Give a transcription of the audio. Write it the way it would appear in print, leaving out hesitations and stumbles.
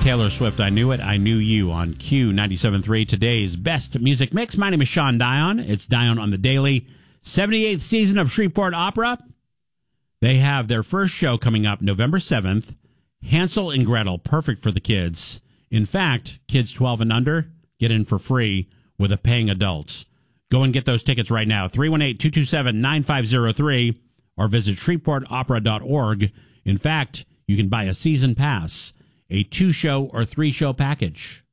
Taylor Swift, I Knew It, I Knew You on Q97.3, today's best music mix. My name is Sean Dion. It's Dion on the Daily. 78th season of Shreveport Opera. They have their first show coming up November 7th. Hansel and Gretel, perfect for the kids. In fact, kids 12 and under get in for free with a paying adults. Go and get those tickets right now, 318-227-9503, or visit shreveportopera.org. In fact, you can buy a season pass, a 2-show or 3-show package.